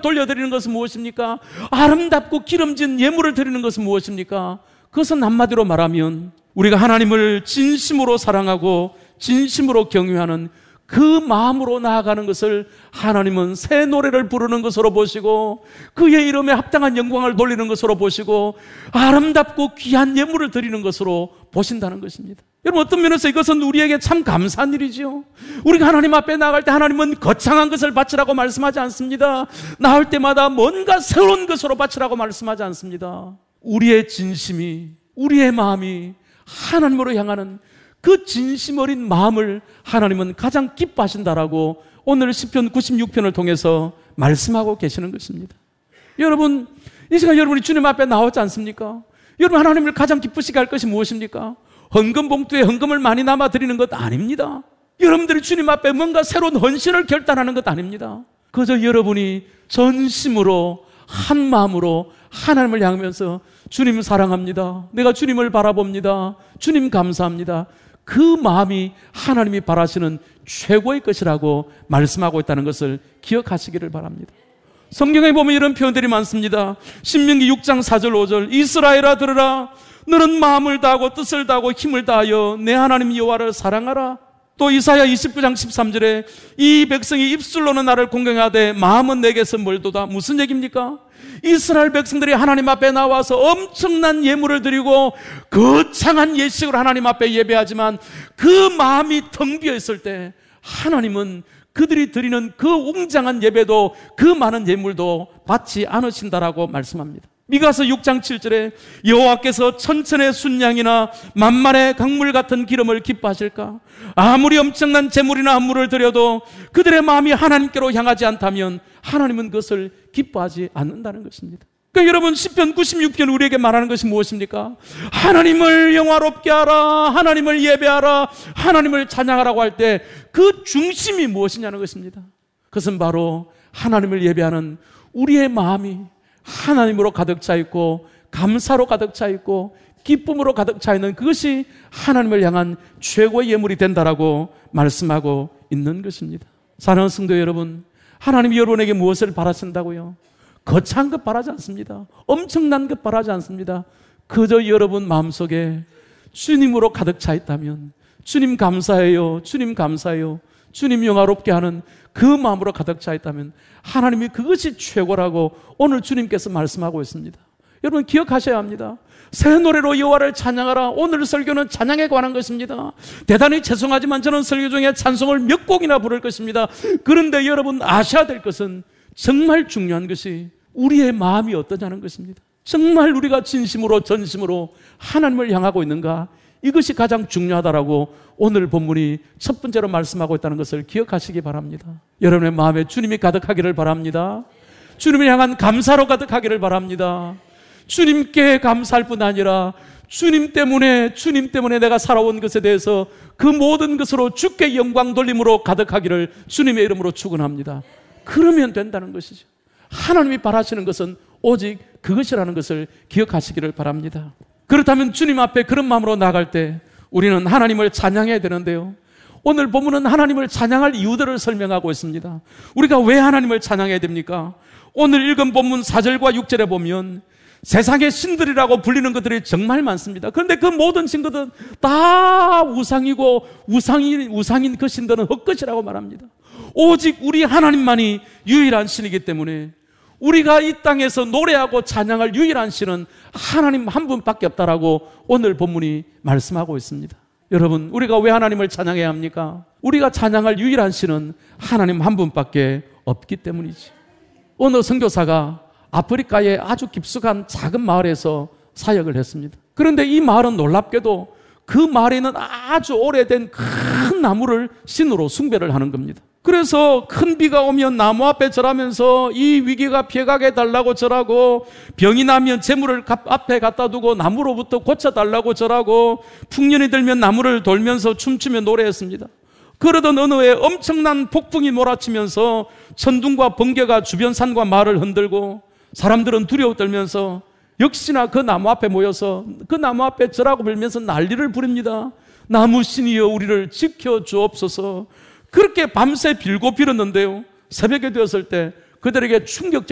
돌려드리는 것은 무엇입니까? 아름답고 기름진 예물을 드리는 것은 무엇입니까? 그것은 한마디로 말하면 우리가 하나님을 진심으로 사랑하고 진심으로 경외하는 그 마음으로 나아가는 것을 하나님은 새 노래를 부르는 것으로 보시고 그의 이름에 합당한 영광을 돌리는 것으로 보시고 아름답고 귀한 예물을 드리는 것으로 보신다는 것입니다. 여러분, 어떤 면에서 이것은 우리에게 참 감사한 일이죠. 우리가 하나님 앞에 나갈 때 하나님은 거창한 것을 바치라고 말씀하지 않습니다. 나올 때마다 뭔가 새로운 것으로 바치라고 말씀하지 않습니다. 우리의 진심이, 우리의 마음이 하나님으로 향하는 그 진심 어린 마음을 하나님은 가장 기뻐하신다라고 오늘 시편 96편을 통해서 말씀하고 계시는 것입니다. 여러분, 이 시간 여러분이 주님 앞에 나오지 않습니까? 여러분, 하나님을 가장 기쁘시게 할 것이 무엇입니까? 헌금 봉투에 헌금을 많이 남아 드리는 것 아닙니다. 여러분들이 주님 앞에 뭔가 새로운 헌신을 결단하는 것 아닙니다. 그저 여러분이 전심으로 한 마음으로 하나님을 향하면서 주님 사랑합니다. 내가 주님을 바라봅니다. 주님 감사합니다. 그 마음이 하나님이 바라시는 최고의 것이라고 말씀하고 있다는 것을 기억하시기를 바랍니다. 성경에 보면 이런 표현들이 많습니다. 신명기 6장 4절 5절 이스라엘아 들으라 너는 마음을 다하고 뜻을 다하고 힘을 다하여 내 하나님 여호와를 사랑하라. 또 이사야 29장 13절에 이 백성이 입술로는 나를 공경하되 마음은 내게서 멀도다. 무슨 얘기입니까? 이스라엘 백성들이 하나님 앞에 나와서 엄청난 예물을 드리고 거창한 예식으로 하나님 앞에 예배하지만 그 마음이 텅 비어 있을 때 하나님은 그들이 드리는 그 웅장한 예배도 그 많은 예물도 받지 않으신다라고 말씀합니다. 미가서 6장 7절에 여호와께서 천천의 순양이나 만만의 강물 같은 기름을 기뻐하실까? 아무리 엄청난 재물이나 한물을 드려도 그들의 마음이 하나님께로 향하지 않다면 하나님은 그것을 기뻐하지 않는다는 것입니다. 그러니까 여러분, 시편 96편 우리에게 말하는 것이 무엇입니까? 하나님을 영화롭게 하라, 하나님을 예배하라, 하나님을 찬양하라고 할 때 그 중심이 무엇이냐는 것입니다. 그것은 바로 하나님을 예배하는 우리의 마음이 하나님으로 가득 차 있고 감사로 가득 차 있고 기쁨으로 가득 차 있는 그것이 하나님을 향한 최고의 예물이 된다라고 말씀하고 있는 것입니다. 사랑하는 성도 여러분, 하나님이 여러분에게 무엇을 바라신다고요? 거창한 것 바라지 않습니다. 엄청난 것 바라지 않습니다. 그저 여러분 마음속에 주님으로 가득 차 있다면 주님 감사해요, 주님 감사해요, 주님 영화롭게 하는 그 마음으로 가득 차 있다면 하나님이 그것이 최고라고 오늘 주님께서 말씀하고 있습니다. 여러분 기억하셔야 합니다. 새 노래로 여호와를 찬양하라. 오늘 설교는 찬양에 관한 것입니다. 대단히 죄송하지만 저는 설교 중에 찬송을 몇 곡이나 부를 것입니다. 그런데 여러분 아셔야 될 것은 정말 중요한 것이 우리의 마음이 어떠냐는 것입니다. 정말 우리가 진심으로 전심으로 하나님을 향하고 있는가? 이것이 가장 중요하다라고 오늘 본문이 첫 번째로 말씀하고 있다는 것을 기억하시기 바랍니다. 여러분의 마음에 주님이 가득하기를 바랍니다. 주님을 향한 감사로 가득하기를 바랍니다. 주님께 감사할 뿐 아니라 주님 때문에 내가 살아온 것에 대해서 그 모든 것으로 주께 영광 돌림으로 가득하기를 주님의 이름으로 축원합니다. 그러면 된다는 것이죠. 하나님이 바라시는 것은 오직 그것이라는 것을 기억하시기를 바랍니다. 그렇다면 주님 앞에 그런 마음으로 나아갈 때 우리는 하나님을 찬양해야 되는데요, 오늘 본문은 하나님을 찬양할 이유들을 설명하고 있습니다. 우리가 왜 하나님을 찬양해야 됩니까? 오늘 읽은 본문 4절과 6절에 보면 세상의 신들이라고 불리는 것들이 정말 많습니다. 그런데 그 모든 신들은 다 우상이고 우상인 그 신들은 헛것이라고 말합니다. 오직 우리 하나님만이 유일한 신이기 때문에 우리가 이 땅에서 노래하고 찬양할 유일한 신은 하나님 한 분밖에 없다라고 오늘 본문이 말씀하고 있습니다. 여러분, 우리가 왜 하나님을 찬양해야 합니까? 우리가 찬양할 유일한 신은 하나님 한 분밖에 없기 때문이지. 어느 선교사가 아프리카의 아주 깊숙한 작은 마을에서 사역을 했습니다. 그런데 이 마을은 놀랍게도 그 마을에는 아주 오래된 큰 나무를 신으로 숭배를 하는 겁니다. 그래서 큰 비가 오면 나무 앞에 절하면서 이 위기가 피해가게 해달라고 절하고, 병이 나면 재물을 앞에 갖다 두고 나무로부터 고쳐달라고 절하고, 풍년이 들면 나무를 돌면서 춤추며 노래했습니다. 그러던 어느 해 엄청난 폭풍이 몰아치면서 천둥과 번개가 주변 산과 마을을 흔들고 사람들은 두려워 떨면서 역시나 그 나무 앞에 모여서 그 나무 앞에 절하고 빌면서 난리를 부립니다. 나무 신이여 우리를 지켜주옵소서. 그렇게 밤새 빌고 빌었는데요, 새벽에 되었을 때 그들에게 충격적인